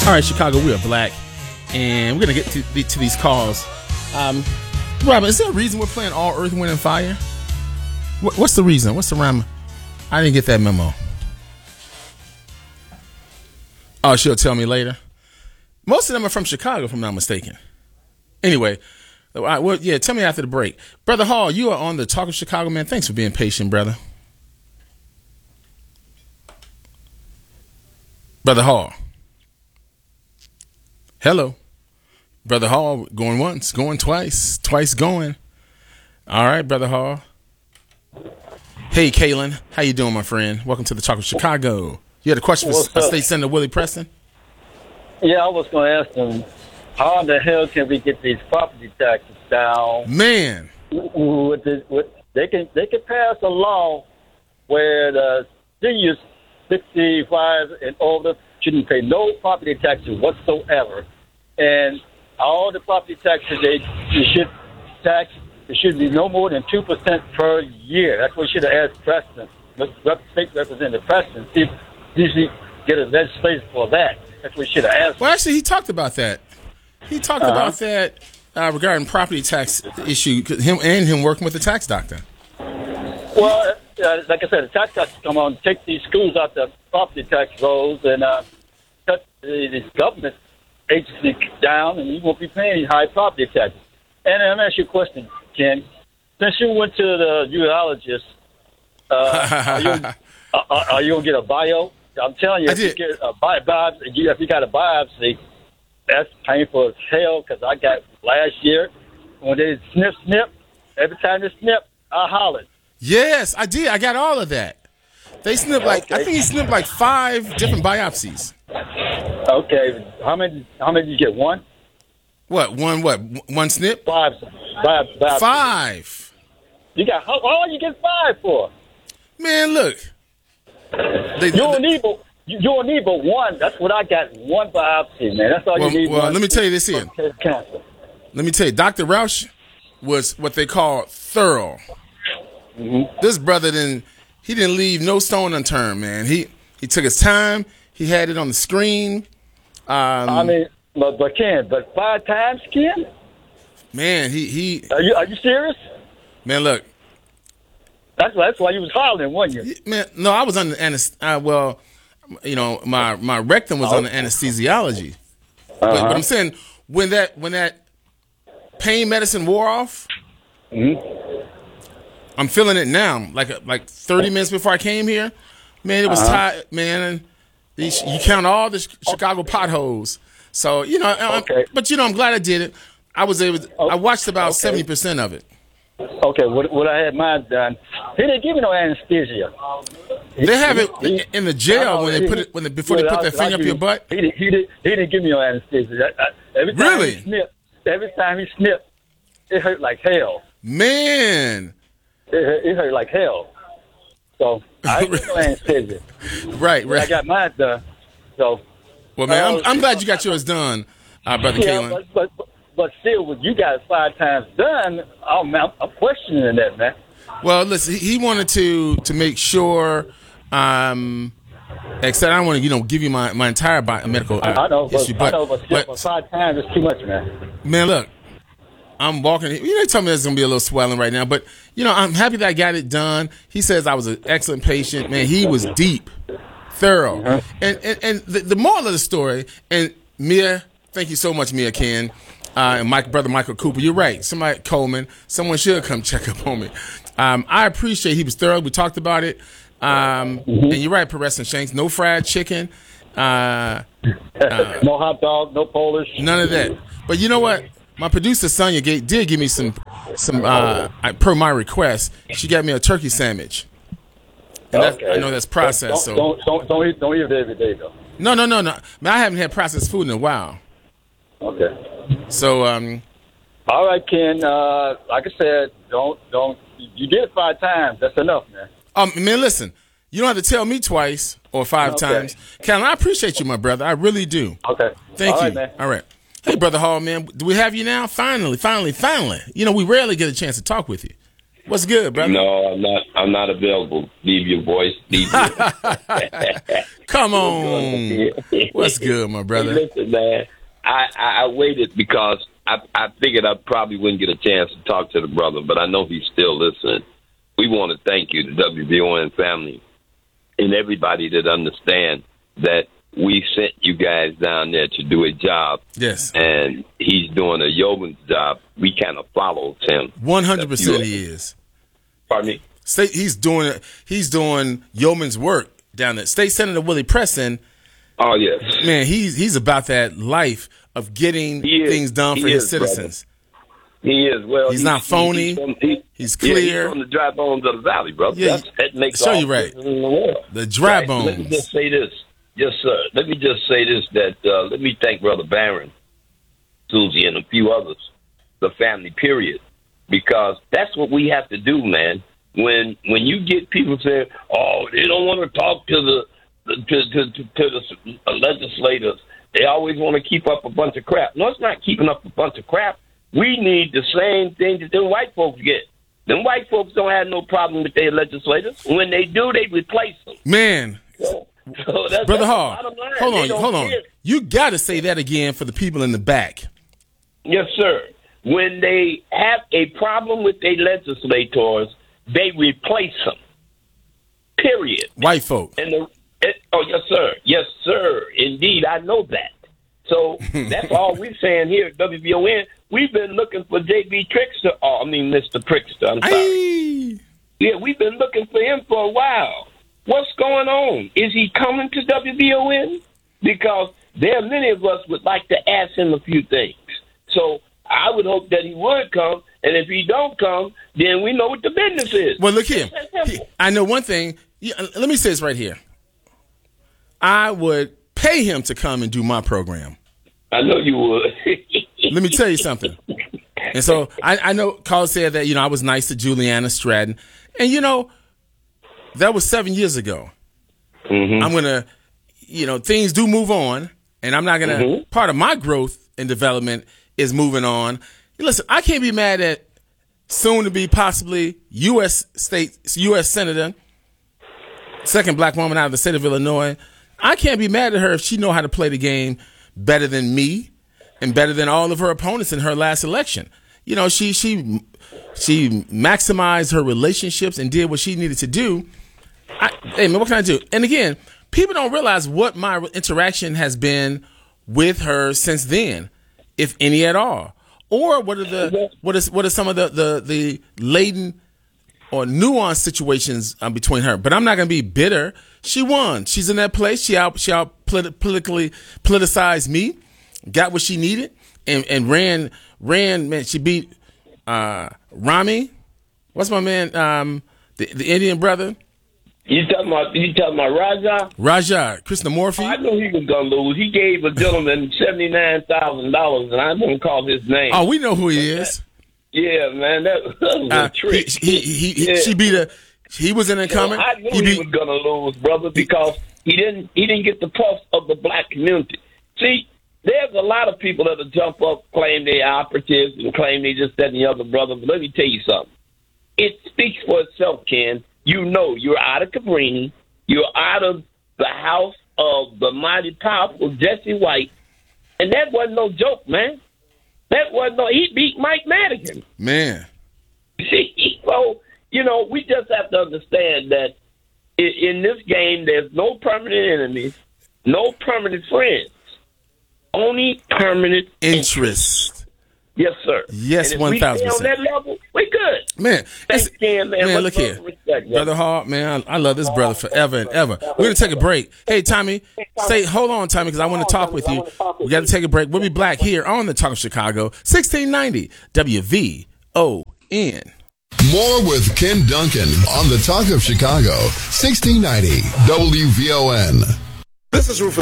All right, Chicago, we are black, and we're going to get to these calls. Robin, is there a reason we're playing All Earth, Wind, and Fire? What's the reason? What's the rhyme? I didn't get that memo. Oh, she'll tell me later. Most of them are from Chicago, if I'm not mistaken. Anyway, well, yeah, tell me after the break. Brother Hall, you are on the Talk of Chicago, man. Thanks for being patient, brother. Brother Hall. Hello. Brother Hall, going once, going twice going. All right, Brother Hall. Hey, Kalen. How you doing, my friend? Welcome to the Talk of Chicago. You had a question for State Senator Willie Preston? Yeah, I was going to ask them, how in the hell can we get these property taxes down? Man. They can pass a law where the seniors 65 and older shouldn't pay no property taxes whatsoever. And all the property taxes you should tax, it should be no more than 2% per year. That's what you should have asked Preston, State Representative Preston, see if you should get a legislation for that. That's what you should have asked. Well, actually, he talked about that. He talked about that regarding property tax issue, him working with the tax doctor. Well, like I said, the tax doctors come on, take these schools out the property tax rolls and cut the government agency down, and you won't be paying high property taxes. And I'm asking you a question, Ken. Since you went to the urologist, are you going to get a bio? I'm telling you, if you get a biopsy, if you got a biopsy, that's painful as hell, because I got last year, when they snip, every time they snip, I hollered. Yes, I did. I got all of that. They snipped I think he snipped 5 different biopsies. Okay. How many did you get? One? One snip? 5. 5. You got, how you get 5 for? Man, look. You don't need but one. That's what I got. One biopsy, man. That's all you need. Well, let me tell you this here. Let me tell you, Dr. Rausch was what they call thorough. Mm-hmm. This brother he didn't leave no stone unturned, man. He took his time. He had it on the screen. But Ken, 5 times, Ken? Man, he. Are you serious? Man, look. That's why you was hollering, wasn't you? Man, no, I was under anesthesia. Well, you know, my rectum was under anesthesiology. But I'm saying when that pain medicine wore off, I'm feeling it now. Like 30 minutes before I came here, man, it was tight, man. You count all the Chicago potholes. So but I'm glad I did it. I was able. I watched about 70% of it. Okay, what I had mine done, he didn't give me no anesthesia. They have it in the jail before they put their finger up your butt. He didn't give me no anesthesia. Every time he snipped, it hurt like hell. Man, it hurt like hell. So I didn't get no anesthesia. Right. I got mine done. So, well, man, I'm glad you got yours done, brother Kalen. But still, when you got 5 times done, I'm questioning that, man. Well, listen, he wanted to make sure. Except I don't want to, give you my entire medical history. But 5 times is too much, man. Man, look, I'm walking. They told me there's gonna be a little swelling right now, but I'm happy that I got it done. He says I was an excellent patient, man. He was deep, thorough, and the moral of the story. And Mia, thank you so much, Mia Ken. And my brother Michael Cooper, you're right. Coleman, someone should come check up on me. I appreciate he was thorough. We talked about it. And you're right, Perez Shanks. No fried chicken. No hot dog, no Polish. None of that. But you know what? My producer, Sonia Gate, did give me some per my request. She got me a turkey sandwich. And I know that's processed. Don't eat it every day, though. No. Man, I haven't had processed food in a while. Okay. So, all right, Ken. Like I said, don't. You did it 5 times. That's enough, man. Man, listen. You don't have to tell me twice or 5 times. Ken, I appreciate you, my brother. I really do. Okay. Thank you. Right, man. All right. Hey, Brother Hall, man. Do we have you now? Finally. We rarely get a chance to talk with you. What's good, brother? No, I'm not available. Leave your voice. Come on. What's good, my brother? Hey, listen, man. I waited because I figured I probably wouldn't get a chance to talk to the brother, but I know he's still listening. We want to thank you, the WVON family, and everybody that understand that we sent you guys down there to do a job. Yes. And he's doing a yeoman's job. We kind of followed him. 100% he is. Pardon me? He's doing yeoman's work down there. State Senator Willie Preston. Oh, yes. Man, he's about that life of getting things done for his citizens. Brother. He is. Well, he's not phony. He's clear. Yeah, he's from the dry bones of the valley, brother. Yeah, that makes show all you right. in the world. The dry right. bones. Let me just say this. Yes, sir. Let me just say this, that let me thank Brother Barron, Susie, and a few others, the family, period, because that's what we have to do, man. When you get people saying, oh, they don't want to talk to the legislators, they always want to keep up a bunch of crap. No, it's not keeping up a bunch of crap. We need the same thing that them white folks get. Them white folks don't have no problem with their legislators. When they do, they replace them. Man. So Brother Hall, hold on. You got to say that again for the people in the back. Yes, sir. When they have a problem with their legislators, they replace them. Period. White folk. Oh, yes, sir. Yes, sir. Indeed, I know that. So that's all we're saying here at WVON. We've been looking for J.B. Trickster. Mr. Trickster. I'm sorry. Aye. Yeah, we've been looking for him for a while. What's going on? Is he coming to WVON? Because there are many of us would like to ask him a few things. So I would hope that he would come, and if he don't come, then we know what the business is. Well, look here. I know one thing. Let me say this right here. I would pay him to come and do my program. I know you would. Let me tell you something. And so I know Carl said that, I was nice to Juliana Stratton. And, that was 7 years ago. Mm-hmm. I'm going to, things do move on. And I'm not going to, part of my growth and development is moving on. Listen, I can't be mad at soon to be possibly U.S. Senator, second black woman out of the state of Illinois. I can't be mad at her if she know how to play the game better than me and better than all of her opponents in her last election. She maximized her relationships and did what she needed to do. Hey, man, what can I do? And again, people don't realize what my interaction has been with her since then, if any at all. Or what are some of the latent or nuanced situations between her? But I'm not going to be bitter. She won. She's in that place. She out politically politicized me, got what she needed, and ran. Man, she beat Rami. What's my man? The Indian brother. You talking about Raja? Raja, Krishnamurthy. I knew he was gonna lose. He gave a gentleman $79,000, and I'm gonna call his name. Oh, we know who he is. Yeah, man, that was a trick. She beat a. He was an incumbent. I knew he was gonna lose, brother, because he didn't get the pulse of the black community. See, there's a lot of people that'll jump up, claim they're operatives, and claim they just that and the other, brother. But let me tell you something. It speaks for itself, Ken. You're out of Cabrini. You're out of the house of the mighty, powerful Jesse White. And that wasn't no joke, man. He beat Mike Madigan. Man. See, so, we just have to understand that in this game, there's no permanent enemies, no permanent friends, only permanent interest. Yes, sir. Yes, 1,000%. On that level, we're good. Man, thanks, Ken, man. Man, look here. Respect, Brother Hall, man, I love this brother forever and ever. We're going to take a break. Hey, Tommy, hold on, Tommy, because I want to talk with you. We got to take a break. We'll be back here on the Talk of Chicago, 1690 WVON. More with Ken Duncan on the Talk of Chicago, 1690 WVON. This is Rufus